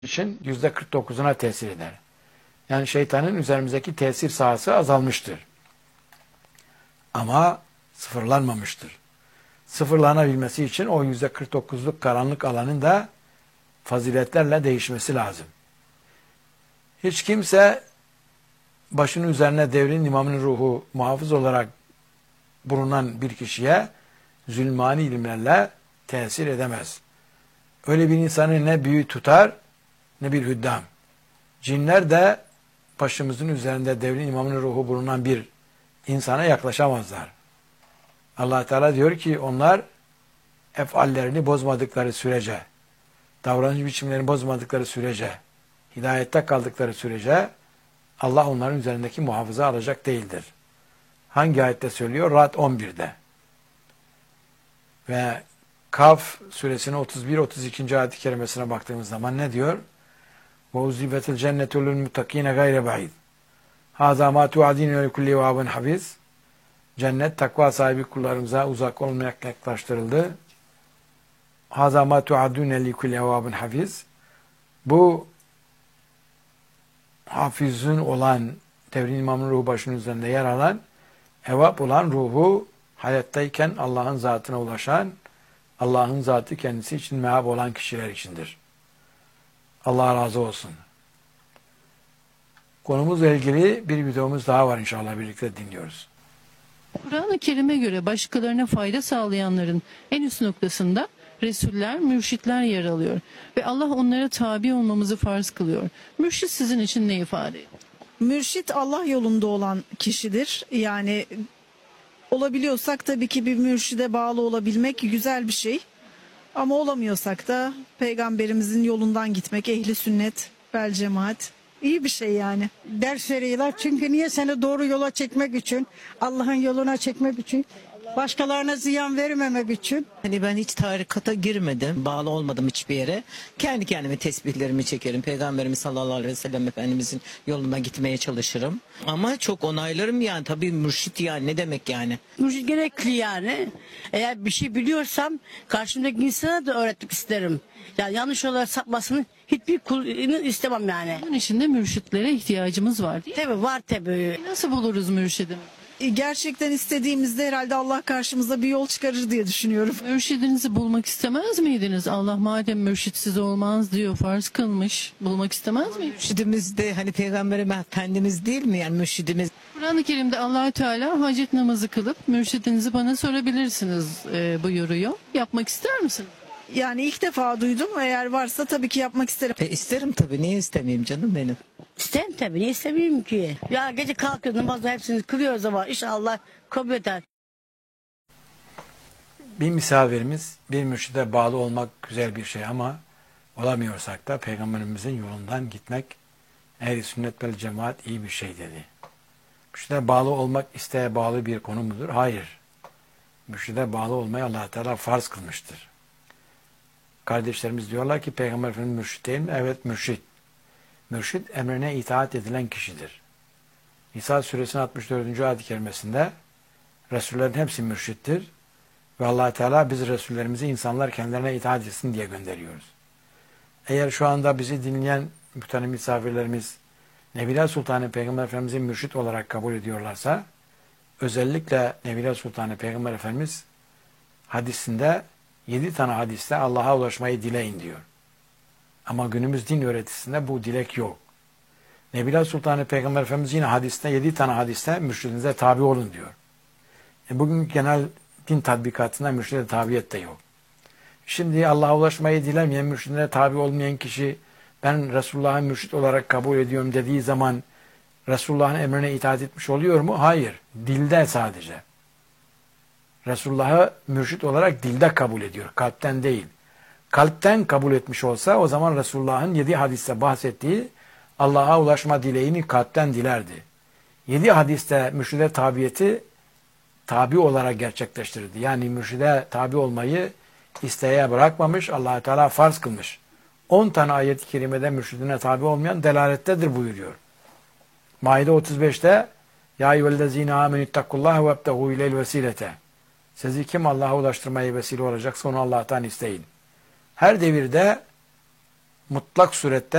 için %49'una tesir eder. Yani şeytanın üzerimizdeki tesir sahası azalmıştır. Ama sıfırlanmamıştır. Sıfırlanabilmesi için o %49'luk karanlık alanın da faziletlerle değişmesi lazım. Hiç kimse başının üzerine devrin imamının ruhu muhafız olarak bulunan bir kişiye zulmani ilimlerle tesir edemez. Öyle bir insanı ne büyü tutar ne bir hüddam. Cinler de başımızın üzerinde devrin imamının ruhu bulunan bir insana yaklaşamazlar. Allah Teala diyor ki onlar efallerini bozmadıkları sürece, davranış biçimlerini bozmadıkları sürece, hidayette kaldıkları sürece Allah onların üzerindeki muhafaza alacak değildir. Hangi ayette söylüyor? Ra'd 11'de. Ve Kaf suresinin 31-32. ayet-i kerimesine baktığımız zaman ne diyor? وَاُزِّبَتِ الْجَنَّةُ لِلْمُتَّقِينَ غَيْرَ بَعِيدٍ هَذَا مَا تُعَدِينَ وَلِكُلِّ وَابٍ حَفِيظٍ. Cennet takva sahibi kullarımıza uzak olmayak yaklaştırıldı. هَذَا مَا تُعَدُونَ لِكُلِّ وَابٍ حَفِيظٍ. Bu hafizün olan, devrin imamın ruhu başının üzerinde yer alan, evap olan ruhu hayattayken Allah'ın zatına ulaşan, Allah'ın zatı kendisi için mehab olan kişiler içindir. Allah razı olsun. Konumuzla ilgili bir videomuz daha var, inşallah birlikte dinliyoruz. Kur'an-ı Kerim'e göre başkalarına fayda sağlayanların en üst noktasında Resuller, mürşitler yer alıyor. Ve Allah onlara tabi olmamızı farz kılıyor. Mürşit sizin için ne ifade ediyor? Mürşit Allah yolunda olan kişidir. Yani olabiliyorsak tabii ki bir mürşide bağlı olabilmek güzel bir şey. Ama olamıyorsak da peygamberimizin yolundan gitmek, ehli sünnet, vel cemaat iyi bir şey yani. Ders veriyorlar çünkü niye seni doğru yola çekmek için, Allah'ın yoluna çekmek için, başkalarına ziyan vermemek için. Hani ben hiç tarikata girmedim, bağlı olmadım hiçbir yere. Kendi kendime tesbihlerimi çekerim. Peygamberimiz sallallahu aleyhi ve sellem Efendimizin yoluna gitmeye çalışırım. Ama çok onaylarım yani, tabii mürşit yani ne demek yani. Mürşit gerekli yani. Eğer bir şey biliyorsam karşımdaki insana da öğretmek isterim. Yani yanlış olarak sapmasını hiçbir kulunu istemem yani. Bunun için de mürşitlere ihtiyacımız var değil mi? Tabii var tabii. Nasıl buluruz mürşidi? Gerçekten istediğimizde herhalde Allah karşımıza bir yol çıkarır diye düşünüyorum. Mürşidinizi bulmak istemez miydiniz? Allah madem mürşitsiz olmaz diyor, farz kılmış. Bulmak istemez miydiniz? Mürşidimiz de hani Peygamberimiz Efendimiz değil mi yani mürşidimiz? Kur'an-ı Kerim'de Allah Teala hacet namazı kılıp mürşidinizi bana sorabilirsiniz buyuruyor. Yapmak ister misin? Yani ilk defa duydum. Eğer varsa tabii ki yapmak isterim. İsterim tabii, niye istemeyeyim canım benim. İsterim tabii. Niye istemeyeyim ki? Ya gece kalkıyoruz namazda hepsini kılıyoruz ama inşallah kabul eder. Bir misafirimiz, bir mürşide bağlı olmak güzel bir şey ama olamıyorsak da Peygamberimizin yolundan gitmek, ehl-i sünnet vel cemaat iyi bir şey dedi. Mürşide bağlı olmak isteğe bağlı bir konu mudur? Hayır. Mürşide bağlı olmayı Allah Teala farz kılmıştır. Kardeşlerimiz diyorlar ki Peygamber Efendimiz mürşit değil mi? Evet, mürşit. Mürşit emrine itaat edilen kişidir. Nisa suresinin 64. ayet-i kerimesinde Resullerin hepsi mürşittir. Ve Allah Teala biz Resullerimizi insanlar kendilerine itaat etsin diye gönderiyoruz. Eğer şu anda bizi dinleyen muhterem misafirlerimiz Nebiler Sultanı Peygamber Efendimiz'i mürşit olarak kabul ediyorlarsa, özellikle Nebiler Sultanı Peygamber Efendimiz hadisinde 7 tane hadiste Allah'a ulaşmayı dileyin diyor. Ama günümüz din öğretisinde bu dilek yok. Nebiler Sultanı Peygamber Efendimiz yine hadiste 7 tane hadiste mürşidinize tabi olun diyor. Bugün genel din tatbikatında mürşide tabiyet de yok. Şimdi Allah'a ulaşmayı dilemeyen, mürşidine tabi olmayan kişi ben Resulullah'ı mürşid olarak kabul ediyorum dediği zaman Resulullah'ın emrine itaat etmiş oluyor mu? Hayır. Dilde sadece. Resulullah'ı mürşid olarak dilde kabul ediyor. Kalpten değil. Kalpten kabul etmiş olsa o zaman Resulullah'ın 7 hadiste bahsettiği Allah'a ulaşma dileğini kalpten dilerdi. 7 hadiste mürşide tabiyeti tabi olarak gerçekleştirdi. Yani mürşide tabi olmayı isteğe bırakmamış, Allah Teala farz kılmış. 10 tane ayet-i kerimede mürşidine tabi olmayan delalettedir buyuruyor. Maide 35'te Ya eyyühellezine amenüttakullaha ve ebtehu ileyl vesilete. Sizi kim Allah'a ulaştırmaya vesile olacaksa onu Allah'tan isteyin. Her devirde mutlak surette